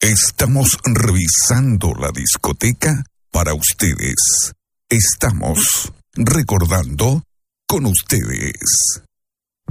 Estamos revisando la discoteca para ustedes. Estamos recordando con ustedes.